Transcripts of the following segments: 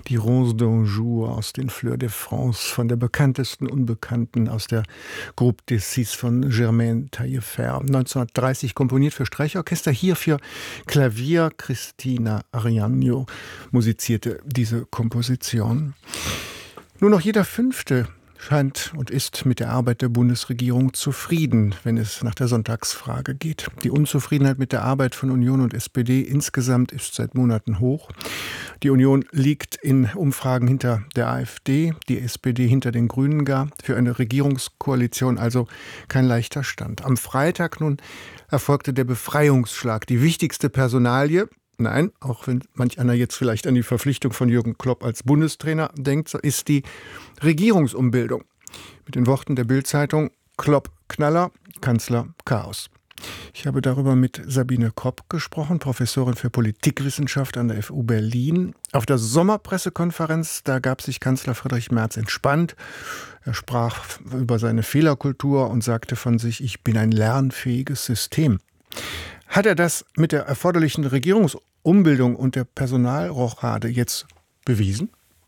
Die Rose d'Anjou aus den Fleurs de France, von der bekanntesten Unbekannten aus der Groupe des Six von Germaine Taillefer. 1930 komponiert für Streichorchester, hier für Klavier. Cristina Ariano musizierte diese Komposition. Nur noch jeder Fünfte scheint und ist mit der Arbeit der Bundesregierung zufrieden, wenn es nach der Sonntagsfrage geht. Die Unzufriedenheit mit der Arbeit von Union und SPD insgesamt ist seit Monaten hoch. Die Union liegt in Umfragen hinter der AfD, die SPD hinter den Grünen gar. Für eine Regierungskoalition also kein leichter Stand. Am Freitag nun erfolgte der Befreiungsschlag, die wichtigste Personalie. Nein, auch wenn manch einer jetzt vielleicht an die Verpflichtung von Jürgen Klopp als Bundestrainer denkt, so ist die Regierungsumbildung. Mit den Worten der Bild-Zeitung: Klopp Knaller, Kanzler Chaos. Ich habe darüber mit Sabine Kopp gesprochen, Professorin für Politikwissenschaft an der FU Berlin. Auf der Sommerpressekonferenz, da gab sich Kanzler Friedrich Merz entspannt. Er sprach über seine Fehlerkultur und sagte von sich: Ich bin ein lernfähiges System. Hat er das mit der erforderlichen Regierungsumbildung und der Personalrochade jetzt bewiesen?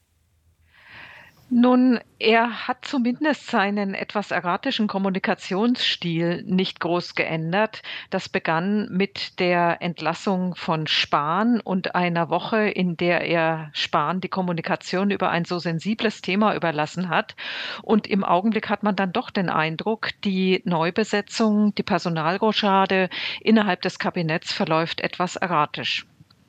Nun, er hat zumindest seinen etwas erratischen Kommunikationsstil nicht groß geändert. Das begann mit der Entlassung von Spahn und einer Woche, in der er Spahn die Kommunikation über ein so sensibles Thema überlassen hat. Und im Augenblick hat man dann doch den Eindruck, die Neubesetzung, die Personalrochade innerhalb des Kabinetts verläuft etwas erratisch.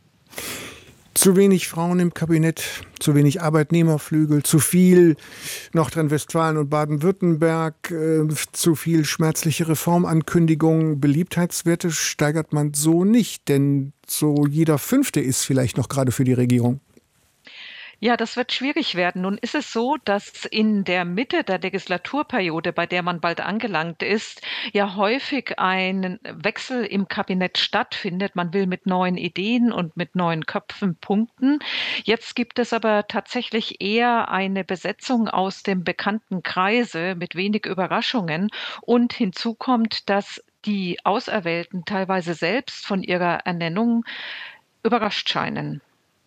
Zu wenig Frauen im Kabinett, zu wenig Arbeitnehmerflügel, zu viel Nordrhein-Westfalen und Baden-Württemberg, zu viel schmerzliche Reformankündigungen. Beliebtheitswerte steigert man so nicht, denn so jeder Fünfte ist vielleicht noch gerade für die Regierung. Ja, das wird schwierig werden. Nun ist es so, dass in der Mitte der Legislaturperiode, bei der man bald angelangt ist, ja häufig ein Wechsel im Kabinett stattfindet. Man will mit neuen Ideen und mit neuen Köpfen punkten. Jetzt gibt es aber tatsächlich eher eine Besetzung aus dem bekannten Kreise mit wenig Überraschungen. Und hinzu kommt, dass die Auserwählten teilweise selbst von ihrer Ernennung überrascht scheinen.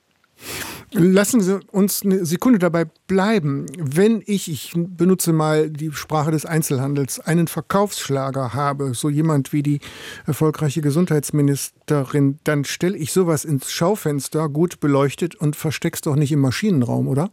Lassen Sie uns eine Sekunde dabei bleiben. Wenn ich benutze mal die Sprache des Einzelhandels, einen Verkaufsschlager habe, so jemand wie die erfolgreiche Gesundheitsministerin, dann stelle ich sowas ins Schaufenster, gut beleuchtet, und versteck's doch nicht im Maschinenraum, oder?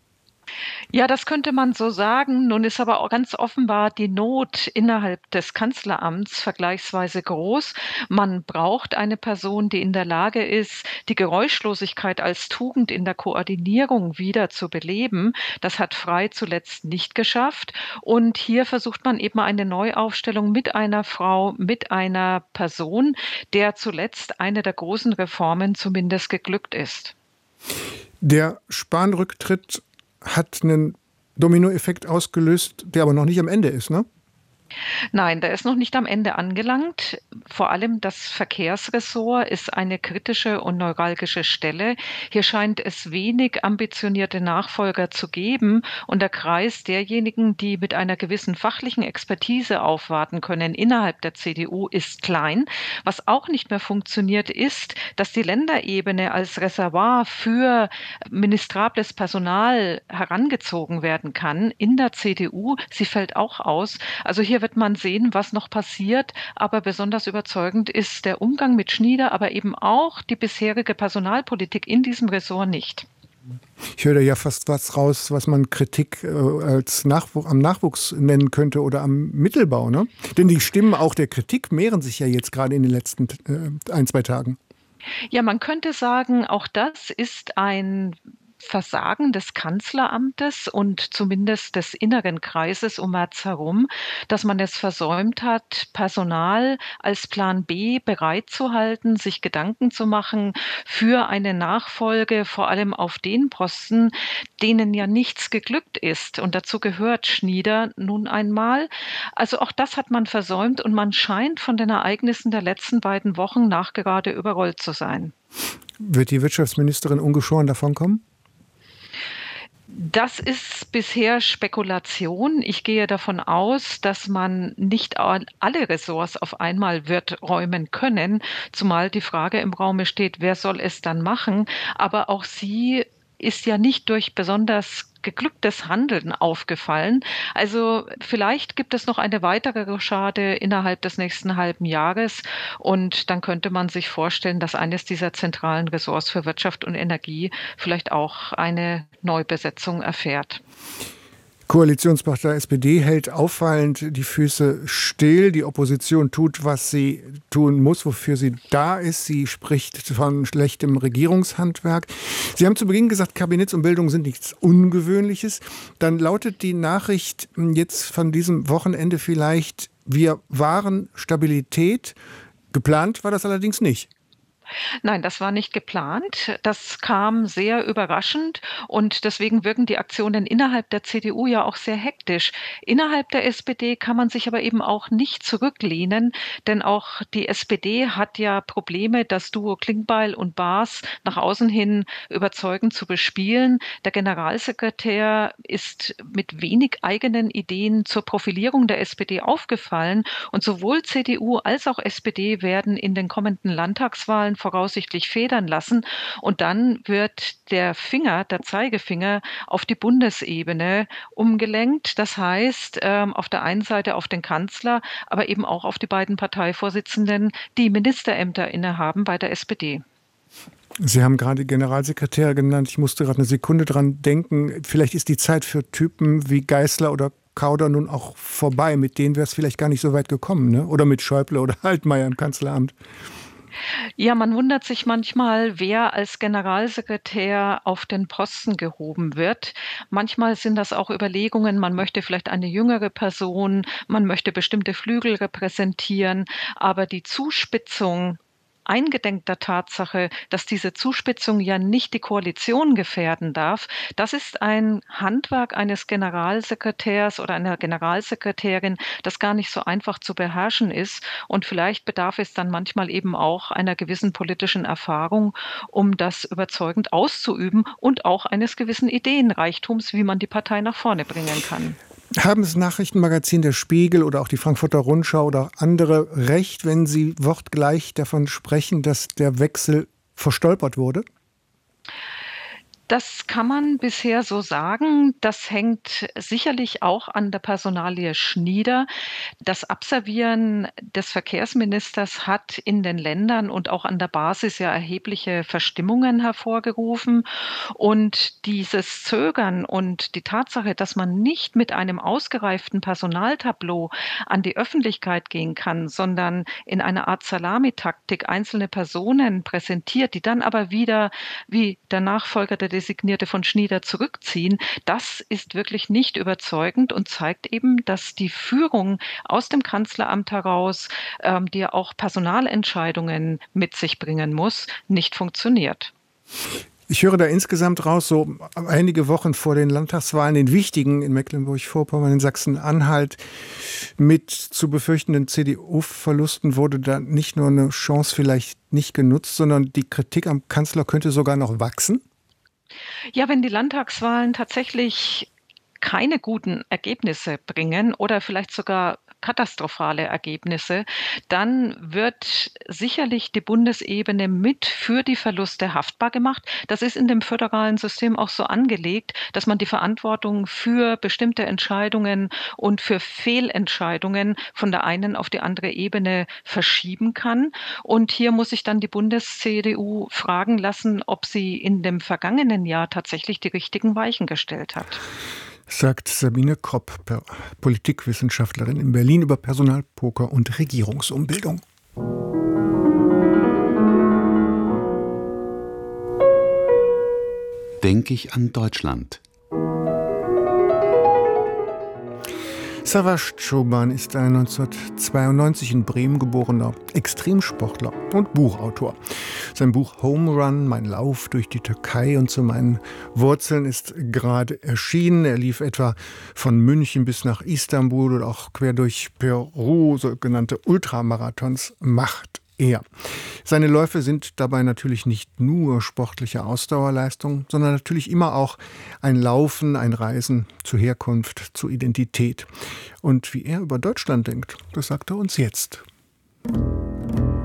Ja, das könnte man so sagen. Nun ist aber auch ganz offenbar die Not innerhalb des Kanzleramts vergleichsweise groß. Man braucht eine Person, die in der Lage ist, die Geräuschlosigkeit als Tugend in der Koordinierung wieder zu beleben. Das hat Frey zuletzt nicht geschafft. Und hier versucht man eben eine Neuaufstellung mit einer Frau, mit einer Person, der zuletzt eine der großen Reformen zumindest geglückt ist. Der Spahn-Rücktritt hat einen Dominoeffekt ausgelöst, der aber noch nicht am Ende ist, ne? Nein, der ist noch nicht am Ende angelangt. Vor allem das Verkehrsressort ist eine kritische und neuralgische Stelle. Hier scheint es wenig ambitionierte Nachfolger zu geben und der Kreis derjenigen, die mit einer gewissen fachlichen Expertise aufwarten können innerhalb der CDU, ist klein. Was auch nicht mehr funktioniert, ist, dass die Länderebene als Reservoir für ministrables Personal herangezogen werden kann in der CDU. Sie fällt auch aus. Also hier wird man sehen, was noch passiert. Aber besonders überzeugend ist der Umgang mit Schnieder, aber eben auch die bisherige Personalpolitik in diesem Ressort nicht. Ich höre da ja fast was raus, was man Kritik als am Nachwuchs nennen könnte oder am Mittelbau, ne? Denn die Stimmen auch der Kritik mehren sich ja jetzt gerade in den letzten 1-2 Tagen. Ja, man könnte sagen, auch das ist ein Versagen des Kanzleramtes und zumindest des inneren Kreises um Merz herum, dass man es versäumt hat, Personal als Plan B bereitzuhalten, sich Gedanken zu machen für eine Nachfolge, vor allem auf den Posten, denen ja nichts geglückt ist. Und dazu gehört Schnieder nun einmal. Also auch das hat man versäumt und man scheint von den Ereignissen der letzten beiden Wochen nachgerade überrollt zu sein. Wird die Wirtschaftsministerin ungeschoren davonkommen? Das ist bisher Spekulation. Ich gehe davon aus, dass man nicht alle Ressorts auf einmal wird räumen können, zumal die Frage im Raume steht, wer soll es dann machen? Aber auch sie ist ja nicht durch besonders geglücktes Handeln aufgefallen. Also vielleicht gibt es noch eine weitere Rochade innerhalb des nächsten halben Jahres und dann könnte man sich vorstellen, dass eines dieser zentralen Ressorts für Wirtschaft und Energie vielleicht auch eine Neubesetzung erfährt. Koalitionspartei SPD hält auffallend die Füße still. Die Opposition tut, was sie tun muss, wofür sie da ist. Sie spricht von schlechtem Regierungshandwerk. Sie haben zu Beginn gesagt, Kabinettsumbildungen sind nichts Ungewöhnliches. Dann lautet die Nachricht jetzt von diesem Wochenende vielleicht, wir wahren Stabilität. Geplant war das allerdings nicht. Nein, das war nicht geplant. Das kam sehr überraschend und deswegen wirken die Aktionen innerhalb der CDU ja auch sehr hektisch. Innerhalb der SPD kann man sich aber eben auch nicht zurücklehnen, denn auch die SPD hat ja Probleme, das Duo Klingbeil und Baas nach außen hin überzeugend zu bespielen. Der Generalsekretär ist mit wenig eigenen Ideen zur Profilierung der SPD aufgefallen und sowohl CDU als auch SPD werden in den kommenden Landtagswahlen voraussichtlich federn lassen. Und dann wird der Zeigefinger auf die Bundesebene umgelenkt. Das heißt, auf der einen Seite auf den Kanzler, aber eben auch auf die beiden Parteivorsitzenden, die Ministerämter innehaben bei der SPD. Sie haben gerade Generalsekretär genannt. Ich musste gerade eine Sekunde dran denken. Vielleicht ist die Zeit für Typen wie Geißler oder Kauder nun auch vorbei. Mit denen wäre es vielleicht gar nicht so weit gekommen, ne? Oder mit Schäuble oder Altmaier im Kanzleramt. Ja, man wundert sich manchmal, wer als Generalsekretär auf den Posten gehoben wird. Manchmal sind das auch Überlegungen, man möchte vielleicht eine jüngere Person, man möchte bestimmte Flügel repräsentieren, aber die Zuspitzung eingedenk der Tatsache, dass diese Zuspitzung ja nicht die Koalition gefährden darf, das ist ein Handwerk eines Generalsekretärs oder einer Generalsekretärin, das gar nicht so einfach zu beherrschen ist. Und vielleicht bedarf es dann manchmal eben auch einer gewissen politischen Erfahrung, um das überzeugend auszuüben und auch eines gewissen Ideenreichtums, wie man die Partei nach vorne bringen kann. Haben das Nachrichtenmagazin Der Spiegel oder auch die Frankfurter Rundschau oder andere recht, wenn sie wortgleich davon sprechen, dass der Wechsel verstolpert wurde? Das kann man bisher so sagen. Das hängt sicherlich auch an der Personalie Schnieder. Das Abservieren des Verkehrsministers hat in den Ländern und auch an der Basis ja erhebliche Verstimmungen hervorgerufen. Und dieses Zögern und die Tatsache, dass man nicht mit einem ausgereiften Personaltableau an die Öffentlichkeit gehen kann, sondern in einer Art Salamitaktik einzelne Personen präsentiert, die dann aber wieder, wie der Nachfolger der Designierte von Schnieder, zurückziehen, das ist wirklich nicht überzeugend und zeigt eben, dass die Führung aus dem Kanzleramt heraus, die ja auch Personalentscheidungen mit sich bringen muss, nicht funktioniert. Ich höre da insgesamt raus, so einige Wochen vor den Landtagswahlen, den wichtigen in Mecklenburg-Vorpommern, in Sachsen-Anhalt, mit zu befürchtenden CDU-Verlusten wurde da nicht nur eine Chance vielleicht nicht genutzt, sondern die Kritik am Kanzler könnte sogar noch wachsen? Ja, wenn die Landtagswahlen tatsächlich keine guten Ergebnisse bringen oder vielleicht sogar katastrophale Ergebnisse, dann wird sicherlich die Bundesebene mit für die Verluste haftbar gemacht. Das ist in dem föderalen System auch so angelegt, dass man die Verantwortung für bestimmte Entscheidungen und für Fehlentscheidungen von der einen auf die andere Ebene verschieben kann. Und hier muss sich dann die Bundes-CDU fragen lassen, ob sie in dem vergangenen Jahr tatsächlich die richtigen Weichen gestellt hat. Sagt Sabine Kropp, Politikwissenschaftlerin in Berlin, über Personalpoker und Regierungsumbildung. Denke ich an Deutschland. Savas Choban ist ein 1992 in Bremen geborener Extremsportler und Buchautor. Sein Buch Home Run, mein Lauf durch die Türkei und zu meinen Wurzeln ist gerade erschienen. Er lief etwa von München bis nach Istanbul oder auch quer durch Peru, sogenannte Ultramarathons macht er. Seine Läufe sind dabei natürlich nicht nur sportliche Ausdauerleistung, sondern natürlich immer auch ein Laufen, ein Reisen zur Herkunft, zur Identität. Und wie er über Deutschland denkt, das sagt er uns jetzt.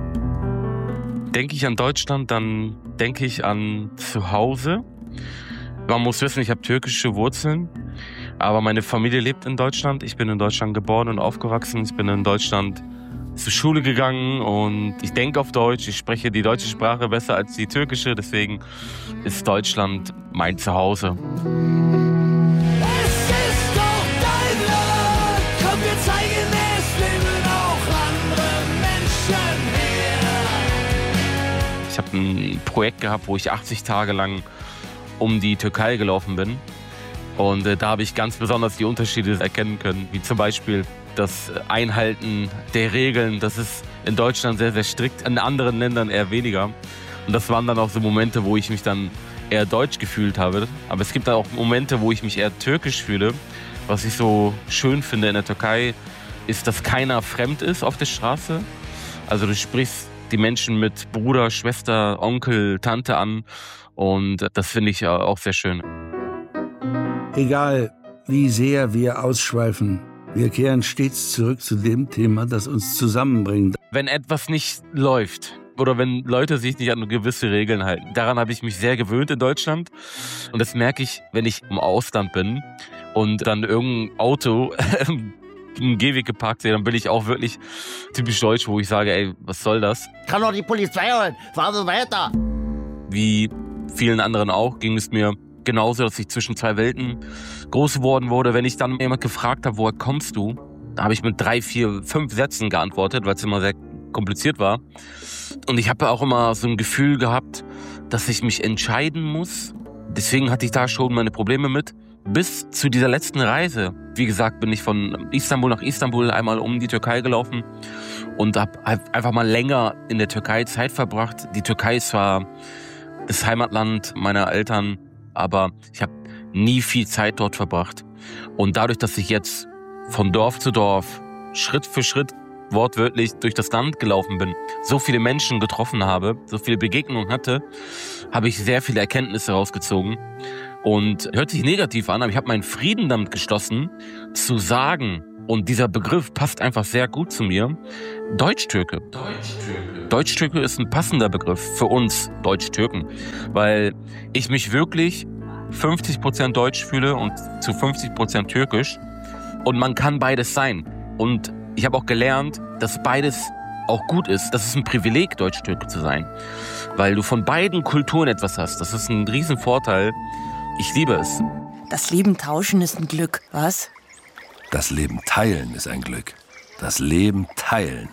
Denke ich an Deutschland, dann denke ich an Zuhause. Man muss wissen, ich habe türkische Wurzeln, aber meine Familie lebt in Deutschland. Ich bin in Deutschland geboren und aufgewachsen. Ich bin in Deutschland zur Schule gegangen und ich denke auf Deutsch. Ich spreche die deutsche Sprache besser als die türkische. Deswegen ist Deutschland mein Zuhause. Es ist doch dein Land, komm, wir zeigen es, leben auch andere Menschen hier. Ich habe ein Projekt gehabt, wo ich 80 Tage lang um die Türkei gelaufen bin. Und da habe ich ganz besonders die Unterschiede erkennen können, wie zum Beispiel das Einhalten der Regeln. Das ist in Deutschland sehr, sehr strikt, in anderen Ländern eher weniger. Und das waren dann auch so Momente, wo ich mich dann eher deutsch gefühlt habe. Aber es gibt dann auch Momente, wo ich mich eher türkisch fühle. Was ich so schön finde in der Türkei, ist, dass keiner fremd ist auf der Straße. Also du sprichst die Menschen mit Bruder, Schwester, Onkel, Tante an. Und das finde ich auch sehr schön. Egal, wie sehr wir ausschweifen, wir kehren stets zurück zu dem Thema, das uns zusammenbringt. Wenn etwas nicht läuft oder wenn Leute sich nicht an gewisse Regeln halten, daran habe ich mich sehr gewöhnt in Deutschland. Und das merke ich, wenn ich im Ausland bin und dann irgendein Auto im Gehweg geparkt sehe, dann bin ich auch wirklich typisch deutsch, wo ich sage, ey, was soll das? Kann doch die Polizei holen, fahren Sie weiter. Wie vielen anderen auch, ging es mir genauso, dass ich zwischen zwei Welten groß geworden wurde. Wenn ich dann jemand gefragt habe, woher kommst du, da habe ich mit 3, 4, 5 Sätzen geantwortet, weil es immer sehr kompliziert war. Und ich habe auch immer so ein Gefühl gehabt, dass ich mich entscheiden muss. Deswegen hatte ich da schon meine Probleme mit. Bis zu dieser letzten Reise. Wie gesagt, bin ich von Istanbul nach Istanbul einmal um die Türkei gelaufen und habe einfach mal länger in der Türkei Zeit verbracht. Die Türkei ist zwar das Heimatland meiner Eltern, aber ich habe nie viel Zeit dort verbracht. Und dadurch, dass ich jetzt von Dorf zu Dorf, Schritt für Schritt, wortwörtlich durch das Land gelaufen bin, so viele Menschen getroffen habe, so viele Begegnungen hatte, habe ich sehr viele Erkenntnisse rausgezogen. Und hört sich negativ an, aber ich habe meinen Frieden damit geschlossen, zu sagen, und dieser Begriff passt einfach sehr gut zu mir, Deutsch-Türke. Deutsch-Türke ist ein passender Begriff für uns Deutsch-Türken, weil ich mich wirklich 50% deutsch fühle und zu 50% türkisch. Und man kann beides sein. Und ich habe auch gelernt, dass beides auch gut ist. Das ist ein Privileg, Deutsch-Türke zu sein, weil du von beiden Kulturen etwas hast. Das ist ein Riesenvorteil. Ich liebe es. Das Leben tauschen ist ein Glück, was? Das Leben teilen ist ein Glück. Das Leben teilen.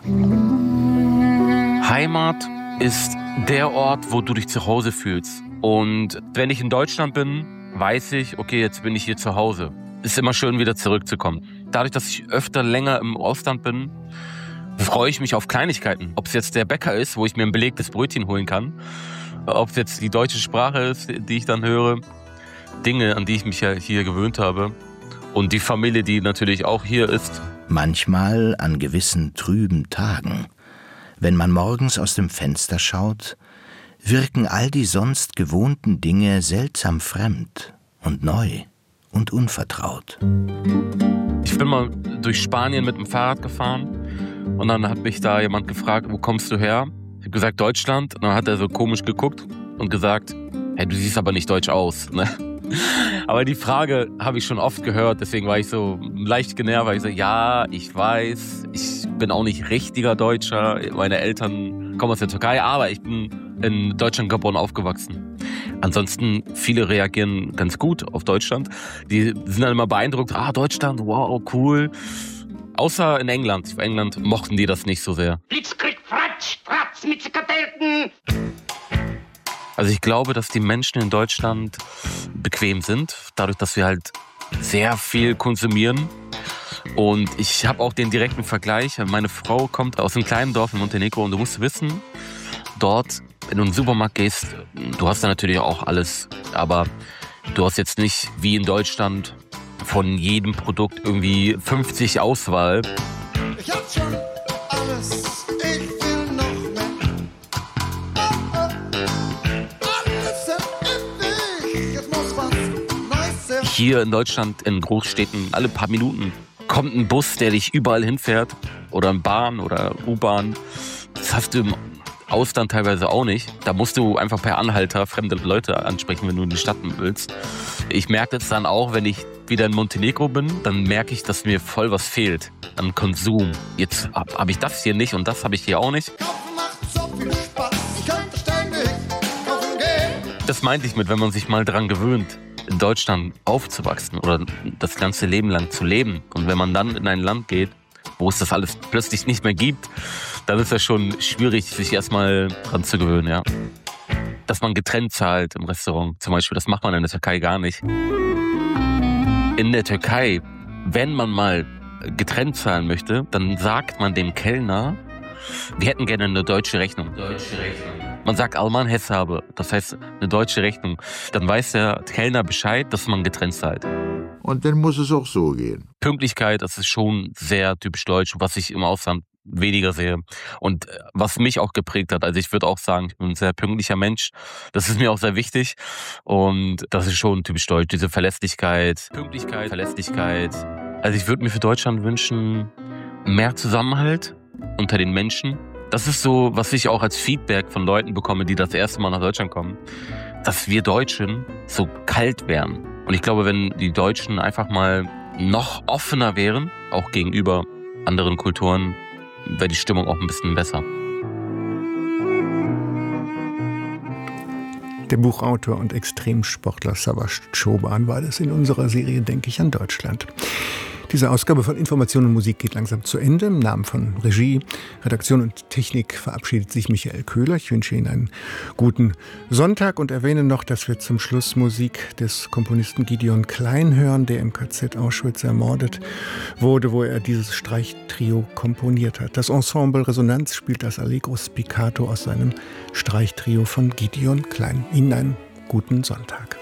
Heimat ist der Ort, wo du dich zu Hause fühlst. Und wenn ich in Deutschland bin, weiß ich, okay, jetzt bin ich hier zu Hause. Ist immer schön, wieder zurückzukommen. Dadurch, dass ich öfter länger im Ausland bin, freue ich mich auf Kleinigkeiten. Ob es jetzt der Bäcker ist, wo ich mir ein belegtes Brötchen holen kann, ob es jetzt die deutsche Sprache ist, die ich dann höre, Dinge, an die ich mich ja hier gewöhnt habe. Und die Familie, die natürlich auch hier ist. Manchmal an gewissen trüben Tagen, wenn man morgens aus dem Fenster schaut, wirken all die sonst gewohnten Dinge seltsam fremd und neu und unvertraut. Ich bin mal durch Spanien mit dem Fahrrad gefahren und dann hat mich da jemand gefragt, wo kommst du her? Ich habe gesagt, Deutschland. Und dann hat er so komisch geguckt und gesagt, hey, du siehst aber nicht deutsch aus, ne? Aber die Frage habe ich schon oft gehört, deswegen war ich so leicht genervt, weil ich so, ja, ich weiß, ich bin auch nicht richtiger Deutscher, meine Eltern kommen aus der Türkei, aber ich bin in Deutschland geboren, aufgewachsen. Ansonsten, viele reagieren ganz gut auf Deutschland. Die sind dann immer beeindruckt, Deutschland, wow, cool. Außer in England. In England mochten die das nicht so sehr. Blitzkrieg, Fratsch, Fratz mit Zickertelten. Also ich glaube, dass die Menschen in Deutschland bequem sind, dadurch, dass wir halt sehr viel konsumieren. Und ich habe auch den direkten Vergleich. Meine Frau kommt aus einem kleinen Dorf in Montenegro und du musst wissen, dort, wenn du in den Supermarkt gehst, du hast da natürlich auch alles, aber du hast jetzt nicht wie in Deutschland von jedem Produkt irgendwie 50 Auswahl. Ich hab schon alles, ich will noch mehr. Alles endlich, jetzt muss was Neues her. Hier in Deutschland, in Großstädten, alle paar Minuten kommt ein Bus, der dich überall hinfährt. Oder eine Bahn oder U-Bahn. Das hast du Ausland teilweise auch nicht. Da musst du einfach per Anhalter fremde Leute ansprechen, wenn du in die Stadt willst. Ich merke das dann auch, wenn ich wieder in Montenegro bin, dann merke ich, dass mir voll was fehlt an Konsum. Jetzt habe ich das hier nicht und das habe ich hier auch nicht. Das meinte ich mit, wenn man sich mal dran gewöhnt, in Deutschland aufzuwachsen oder das ganze Leben lang zu leben. Und wenn man dann in ein Land geht, wo es das alles plötzlich nicht mehr gibt, dann ist das schon schwierig, sich erstmal dran zu gewöhnen, ja. Dass man getrennt zahlt im Restaurant zum Beispiel, das macht man in der Türkei gar nicht. In der Türkei, wenn man mal getrennt zahlen möchte, dann sagt man dem Kellner, wir hätten gerne eine deutsche Rechnung. Man sagt Alman Heshabe, das heißt eine deutsche Rechnung. Dann weiß der Kellner Bescheid, dass man getrennt zahlt. Und dann muss es auch so gehen. Pünktlichkeit, das ist schon sehr typisch deutsch, was ich im Ausland weniger sehe. Und was mich auch geprägt hat, also ich würde auch sagen, ich bin ein sehr pünktlicher Mensch. Das ist mir auch sehr wichtig. Und das ist schon typisch deutsch, diese Verlässlichkeit, Pünktlichkeit, Verlässlichkeit. Also ich würde mir für Deutschland wünschen, mehr Zusammenhalt unter den Menschen. Das ist so, was ich auch als Feedback von Leuten bekomme, die das erste Mal nach Deutschland kommen, dass wir Deutschen so kalt wären. Und ich glaube, wenn die Deutschen einfach mal noch offener wären, auch gegenüber anderen Kulturen, wäre die Stimmung auch ein bisschen besser. Der Buchautor und Extremsportler Savaş Çoban war das in unserer Serie Denke ich an Deutschland. Diese Ausgabe von Information und Musik geht langsam zu Ende. Im Namen von Regie, Redaktion und Technik verabschiedet sich Michael Köhler. Ich wünsche Ihnen einen guten Sonntag und erwähne noch, dass wir zum Schluss Musik des Komponisten Gideon Klein hören, der im KZ Auschwitz ermordet wurde, wo er dieses Streichtrio komponiert hat. Das Ensemble Resonanz spielt das Allegro Spiccato aus seinem Streichtrio von Gideon Klein. Ihnen einen guten Sonntag.